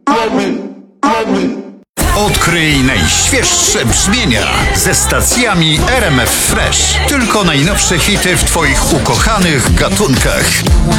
Odkryj najświeższe brzmienia ze stacjami RMF Fresh. Tylko najnowsze hity w Twoich ukochanych gatunkach.